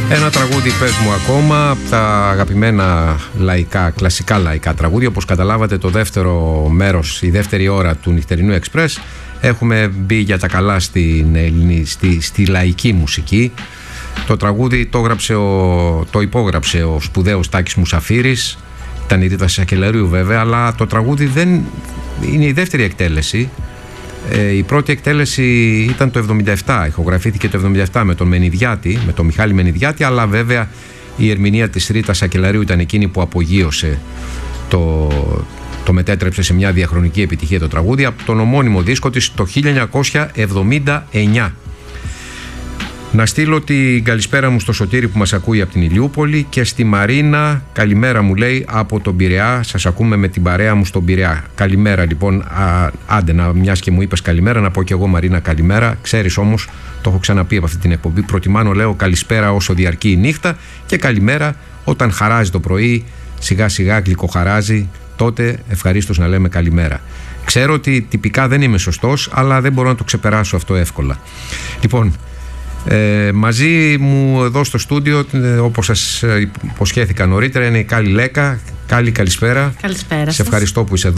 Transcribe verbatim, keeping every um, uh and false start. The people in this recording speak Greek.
Ένα τραγούδι πες μου ακόμα, από τα αγαπημένα λαϊκά, κλασικά λαϊκά τραγούδια. Όπως καταλάβατε, το δεύτερο μέρος, η δεύτερη ώρα του νυχτερινού Εξπρές, έχουμε μπει για τα καλά στην Ελληνική, στη, στη λαϊκή μουσική. Το τραγούδι το, γράψε ο, το υπόγραψε ο σπουδαίος Τάκης Μουσαφίρης, ήταν η Ρίτα Σακελαρίου βέβαια, αλλά το τραγούδι δεν είναι η δεύτερη εκτέλεση. Ε, η πρώτη εκτέλεση ήταν το εβδομήντα επτά, ηχογραφήθηκε το εβδομήντα επτά με τον Μενιδιάτη, με τον Μιχάλη Μενιδιάτη, αλλά βέβαια η ερμηνεία της Ρίτας Σακελαρίου ήταν εκείνη που απογείωσε, το, το μετέτρεψε σε μια διαχρονική επιτυχία το τραγούδι, από τον ομώνυμο δίσκο της το χίλια εννιακόσια εβδομήντα εννιά. Να στείλω την καλησπέρα μου στο Σωτήρη που μας ακούει από την Ηλιούπολη και στη Μαρίνα, καλημέρα μου λέει από τον Πειραιά, σας ακούμε με την παρέα μου στον Πειραιά. Καλημέρα λοιπόν, α, άντε να, μιας και μου είπες καλημέρα, να πω και εγώ Μαρίνα καλημέρα. Ξέρεις όμως, το έχω ξαναπεί από αυτή την εκπομπή, προτιμά να λέω καλησπέρα όσο διαρκεί η νύχτα και καλημέρα όταν χαράζει το πρωί, σιγά σιγά γλυκοχαράζει, τότε ευχαρίστως να λέμε καλημέρα. Ξέρω ότι τυπικά δεν είμαι σωστός, αλλά δεν μπορώ να το ξεπεράσω αυτό εύκολα. Λοιπόν, Ε, μαζί μου εδώ στο στούντιο, όπως σας υποσχέθηκα νωρίτερα, είναι η Κάλλη Λέκα. Κάλλη, καλησπέρα. Καλησπέρα σας. Σε ευχαριστώ που είσαι εδώ.